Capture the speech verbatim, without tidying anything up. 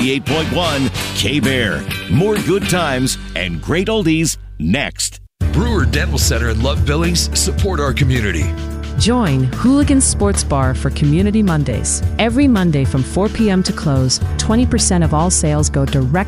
ninety-eight point one K-Bear. More good times and great oldies next. Brewer Dental Center and Love Billings support our community. Join Hooligan Sports Bar for Community Mondays. Every Monday from four p.m. to close, twenty percent of all sales go direct